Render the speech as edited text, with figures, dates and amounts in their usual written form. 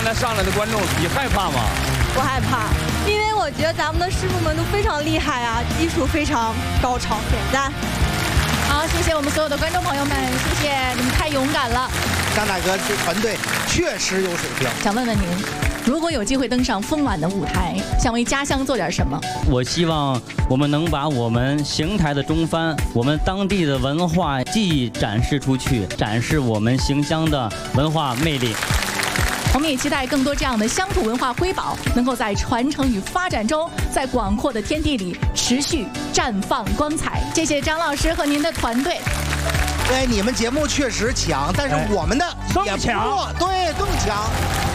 刚才上来的观众，你害怕吗？ 不害怕，因为我觉得咱们的师傅们都非常厉害啊，基础非常高超，点赞。 好，谢谢我们所有的观众朋友们，谢谢你们太勇敢了。 张大哥这团队确实有水平。 想问问您，如果有机会登上丰晚的舞台，想为家乡做点什么？ 我希望我们能把我们邢台的中番，我们当地的文化技艺展示出去，展示我们邢乡的文化魅力。 我们也期待更多这样的乡土文化瑰宝，能够在传承与发展中，在广阔的天地里持续绽放光彩。谢谢张老师和您的团队。 对，你们节目确实强，但是我们的也不弱，对，更强。